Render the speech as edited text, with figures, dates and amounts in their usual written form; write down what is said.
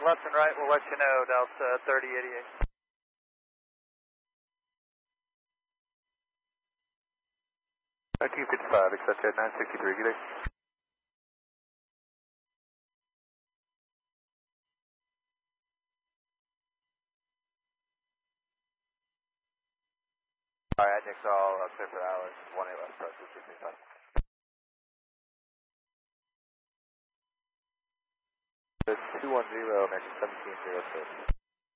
left and right, we'll let you know, Delta 3088. Q55, accept at 963, good day. Alright, Nick's all clear for hours, 1A left, approach 235. The 210, American 1706.